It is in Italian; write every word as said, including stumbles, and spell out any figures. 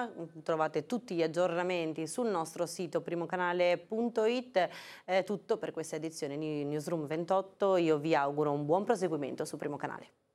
Roma. Trovate tutti gli aggiornamenti sul nostro sito primocanale punto it. È tutto per questa edizione di Newsroom ventotto. Io vi auguro un buon proseguimento su Primo Canale.